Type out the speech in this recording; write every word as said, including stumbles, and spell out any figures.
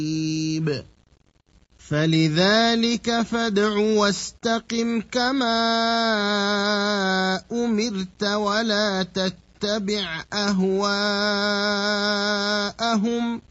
قريب فلذلك فادع واستقم كما أمرت ولا تتبع أهواءهم